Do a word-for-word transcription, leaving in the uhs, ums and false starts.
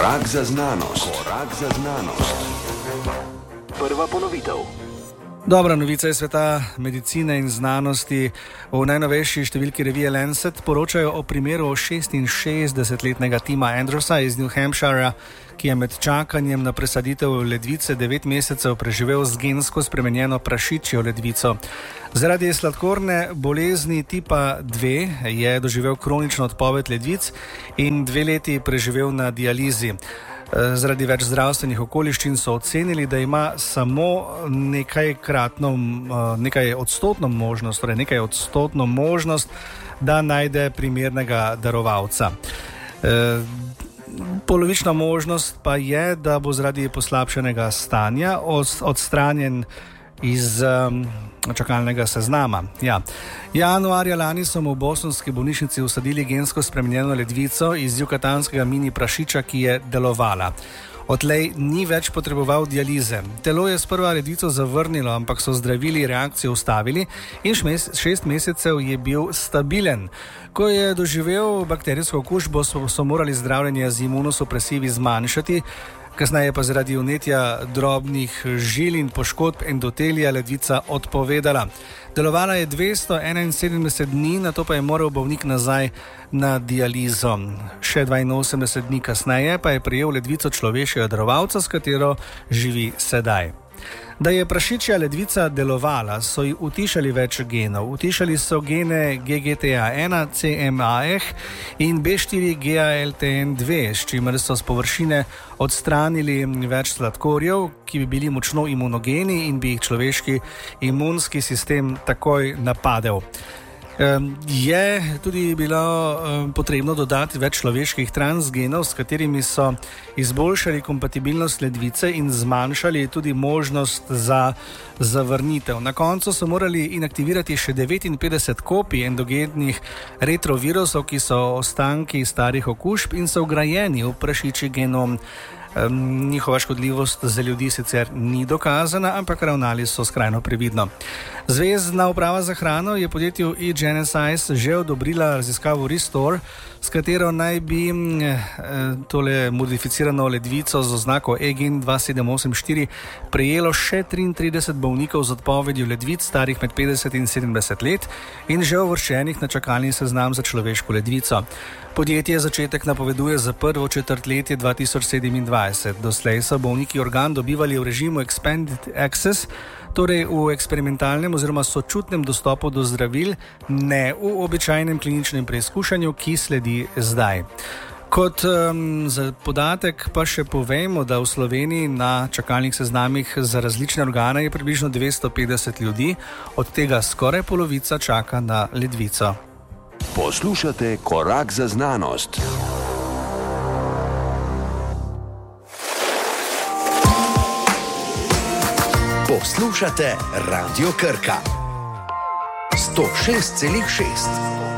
Korak za znanost. Korak za znanost. Prva ponovitev. Dobra novica iz sveta medicine in znanosti. V najnovejši številki revije Lancet poročajo o primeru šestinšestdesetletnega Tima Andrewsa iz New Hampshirja, ki je med čakanjem na presaditev ledvice devet mesecev preživel z gensko spremenjeno prašičjo ledvico. Zaradi sladkorne bolezni tipa dve je doživel kronično odpoved ledvic in dve leti preživel na dializi. Zaradi več zdravstvenih okoliščin so ocenili, da ima samo nekajkratno, nekaj odstotno možnost, torej nekaj odstotno možnost, da najde primernega darovalca. Polovična možnost pa je, da bo zaradi poslabšanega stanja odstranjen iz um, čakalnega seznama. Ja. Januarja lani so mu v bostonski bolnišnici usadili gensko spremenjeno ledvico iz jukatanskega mini prašiča, ki je delovala. Odtlej ni več potreboval dialize. Telo je sprva ledvico zavrnilo, ampak so zdravili reakcijo ustavili in šest mesecev je bil stabilen. Ko je doživel bakterijsko okužbo, so, so morali zdravljenje z imunosupresivi zmanjšati, kasneje pa zaradi vnetja drobnih žil in poškodb endotelija ledvica odpovedala. Delovala je dvesto enainsedemdeset dni, nato pa je moral bolnik nazaj na dializo. Še dvainosemdeset dni kasneje pa je prejel ledvico človeškega darovalca, s katero živi sedaj. Da je prašičja ledvica delovala, so ji utišali več genov. Utišali so gene G G T A ena, C M A H in B štiri G A L T N dve, s čimer so z površine odstranili več sladkorjev, ki bi bili močno imunogeni in bi jih človeški imunski sistem takoj napadel. Je tudi bilo potrebno dodati več človeških transgenov, s katerimi so izboljšali kompatibilnost ledvice in zmanjšali tudi možnost za zavrnitev. Na koncu so morali inaktivirati še devetinpetdeset kopij endogenih retrovirusov, ki so ostanki starih okužb in so vgrajeni v prašičji genom. Njihova škodljivost za ljudi sicer ni dokazana, ampak ravnali so skrajno previdno. Zvezna uprava za hrano je podjetju eGenesis že odobrila raziskavo Restore, s katero naj bi tole modificirano ledvico z oznako E G N dva sedem osem štiri prejelo še triintrideset bolnikov z odpovedjo ledvic starih med petdeset in sedemdeset let in že uvrščenih na čakalni seznam za človeško ledvico. Podjetje začetek napoveduje za prvo četrtletje dva tisoč sedemindvajset. Doslej so bolniki organ dobivali v režimu Expanded Access, torej v eksperimentalnem oziroma sočutnem dostopu do zdravil, ne v običajnem kliničnem preizkušanju, ki sledi zdaj. Kot um, za podatek pa še povejmo, da v Sloveniji na čakalnih seznamih za različne organe je približno dvesto petdeset ljudi, od tega skoraj polovica čaka na ledvico. Poslušate Korak za znanost. Poslušate Radio Krka sto šest celih šest.